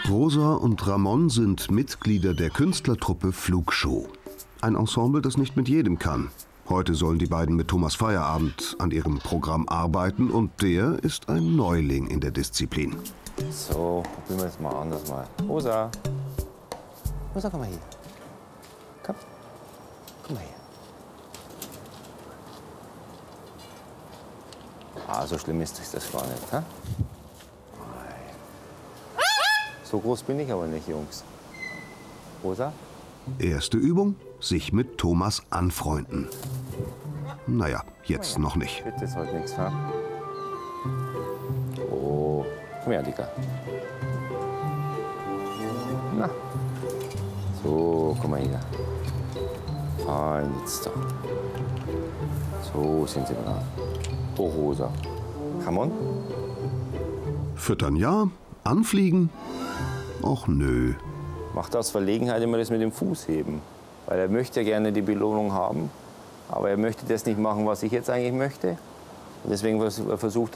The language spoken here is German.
Rosa und Ramon sind Mitglieder der Künstlertruppe Flugshow. Ein Ensemble, das nicht mit jedem kann. Heute sollen die beiden mit Thomas Feierabend an ihrem Programm arbeiten und der ist ein Neuling in der Disziplin. So, probieren wir es mal anders mal. Rosa. Rosa, komm mal hier. Komm. Komm mal her. Ah, so schlimm ist das gar nicht, hä? So groß bin ich aber nicht, Jungs. Rosa? Erste Übung, sich mit Thomas anfreunden. Naja, jetzt noch nicht. Bitte, ist heute nichts, ha? Oh, komm her, Dicker. Na. So, komm mal hier. Fein, jetzt doch. So sind sie dran. Oh, Rosa. Ramon? Füttern ja, anfliegen? Och nö. Macht aus Verlegenheit immer das mit dem Fuß heben. Weil er möchte ja gerne die Belohnung haben, aber er möchte das nicht machen, was ich jetzt eigentlich möchte. Und deswegen versucht